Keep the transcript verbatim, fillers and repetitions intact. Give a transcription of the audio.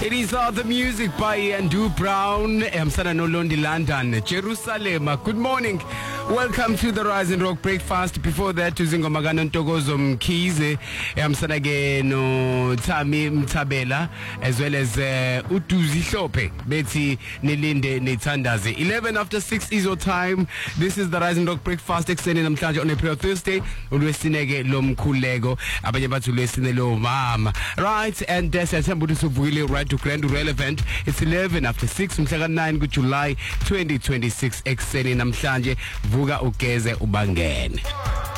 It is all the music by Andrew Brown. I'm Sana Nolondi London, Jerusalem. Good morning. Welcome to the Rise and Rock Breakfast. Before that, Tuzingo Magano Ntokozo Mkhize. I'm Sana no Tami Mtabela, as well as Utuzi Hlope, Betty Nilinde Nitsandaze. eleven after six is your time. This is the Rise and Rock Breakfast extending namhlanje on April Thursday. Ulwesineke lomkhuleko. Abanye bathi ulwesine lo mama. Right, and that's September to right to Grand Relevant. It's eleven after six. Mhla nine July twenty twenty-six extending namhlanje. Vuka ugeze ubangene.